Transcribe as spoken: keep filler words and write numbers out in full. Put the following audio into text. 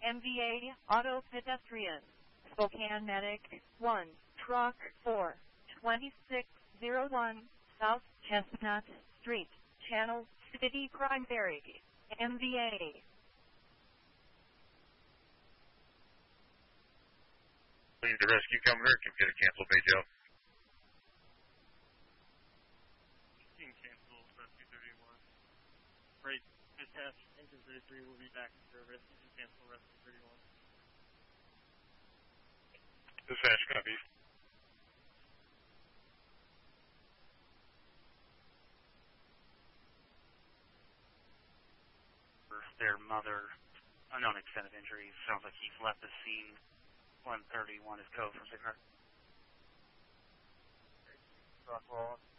M V A, auto pedestrian. Spokane Medic, one, Truck, four, twenty-six oh one, South Chestnut Street, Channel, City Crime Ferry, M V A. Please, the rescue coming here, can get a cancel page out. You can cancel rescue thirty-one. Right, dispatch, engine thirty-three will be back in service. You can cancel rescue thirty-one. Dispatch, copy. Their mother, unknown extent of injuries. Sounds like he's left the scene. one thirty-one is code from Signar. Rockwall.